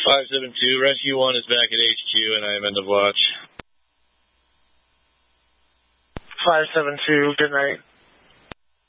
572, Rescue 1 is back at HQ and I am end of watch. 572, good night.